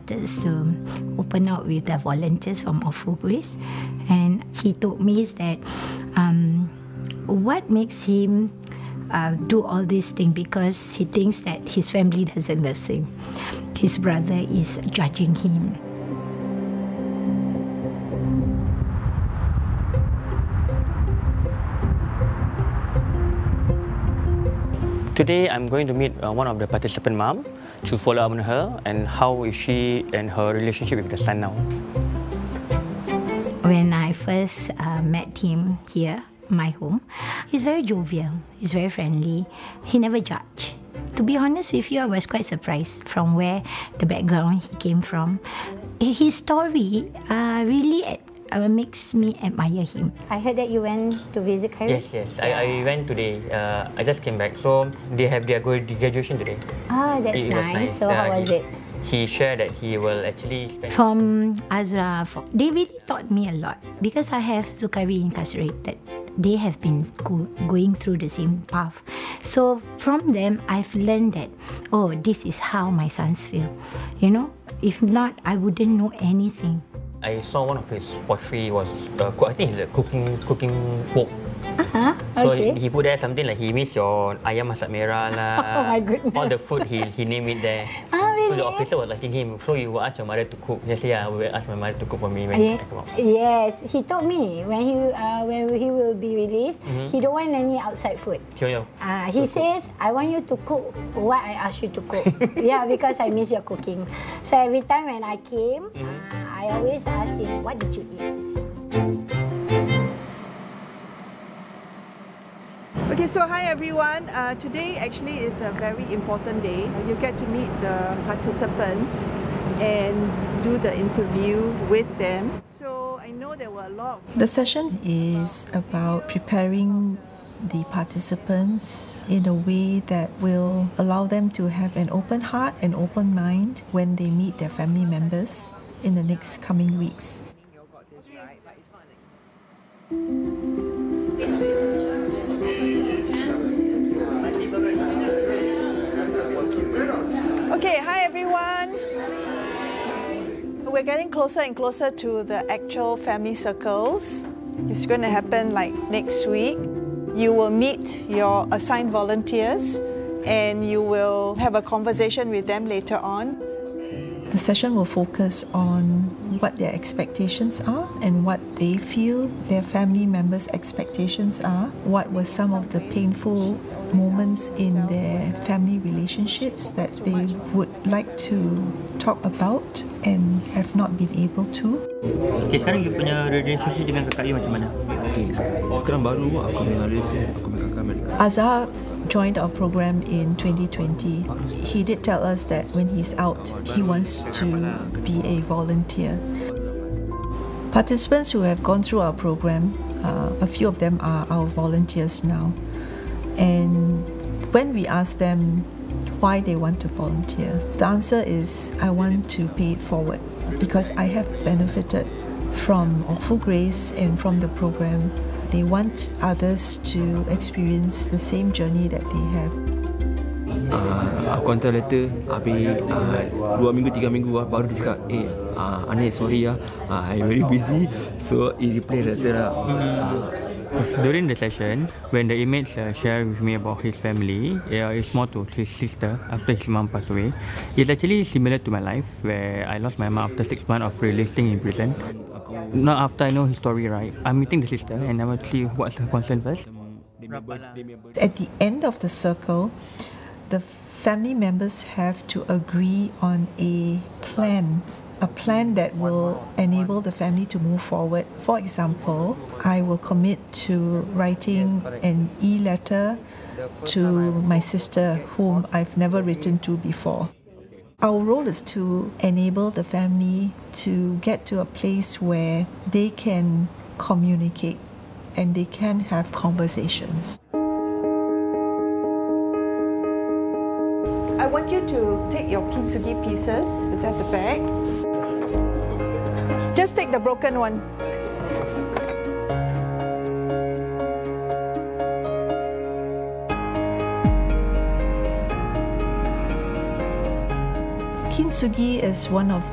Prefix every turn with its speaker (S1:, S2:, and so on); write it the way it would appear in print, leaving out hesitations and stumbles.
S1: started to open out with the volunteers from All Full Grace, and he told me is that what makes him do all these things, because he thinks that his family doesn't love him. His brother is judging him.
S2: Today, I'm going to meet one of the participant mom to follow up on her and how is she and her relationship with the son now.
S1: When I first met him here, my home, he's very jovial, he's very friendly, he never judged. To be honest with you, I was quite surprised from where the background he came from. His story really makes me admire him. I heard that you went to visit Cairo?
S2: Yes. I went today. I just came back. So they have their graduation today.
S1: Ah, that's nice. So how was it?
S2: He shared that he will actually spend...
S1: From Azra, they really taught me a lot because I have Zukari incarcerated. They have been going through the same path. So from them, I've learned that, oh, this is how my sons feel. You know, if not, I wouldn't know anything.
S2: I saw one of his pottery was, I think it's a cooking book. So
S1: okay.
S2: he put there something like he missed your ayam masak merah lah.
S1: Oh my goodness.
S2: All the food he named it there.
S1: Really?
S2: So the officer was asking him, so you will ask your mother to cook? Yes, yeah, I will ask my mother to cook for me when I come out.
S1: Yes, he told me when he will be released, he don't want any outside food. He says, I want you to cook what I asked you to cook. Yeah, because I miss your cooking. So every time when I came, I always ask him, what did you eat?
S3: Okay, so hi everyone. Today actually is a very important day. You get to meet the participants and do the interview with them. So I know there were a lot.
S4: The session is about preparing the participants in a way that will allow them to have an open heart and open mind when they meet their family members in the next coming weeks.
S3: Okay, hi everyone. We're getting closer and closer to the actual family circles. It's going to happen like next week. You will meet your assigned volunteers and you will have a conversation with them later on.
S4: The session will focus on what their expectations are and what they feel their family members' expectations are. What were some of the painful moments in their family relationships that they would like to talk about and have not been able to.
S2: Okay, sekarang you punya relationship dengan kakak you macam mana?
S5: Okay, sekarang baru aku punya relationship aku punya kakak Amerika.
S4: Azhar joined our program in 2020. He did tell us that when he's out, he wants to be a volunteer. Participants who have gone through our program, a few of them are our volunteers now. And when we ask them why they want to volunteer, the answer is, I want to pay it forward because I have benefited from All Full Grace and from the program. They want others to experience the same journey that they have.
S5: Aku hantar letter, habis 2 minggu, 3 minggu baru dia cakap, Anis, sorry I'm very busy. So, he reply letter lah.
S2: During the session, when the inmates shared with me about his family, it's more to his sister after his mom passed away. It's actually similar to my life, where I lost my mom after 6 months of releasing in prison. Not after I know his story, right? I'm meeting the sister and I will see what's her concern first.
S4: At the end of the circle, the family members have to agree on a plan that will enable the family to move forward. For example, I will commit to writing an e-letter to my sister whom I've never written to before. Our role is to enable the family to get to a place where they can communicate and they can have conversations.
S3: I want you to take your kintsugi pieces. Is that the bag? Just take the broken one.
S4: Kintsugi is one of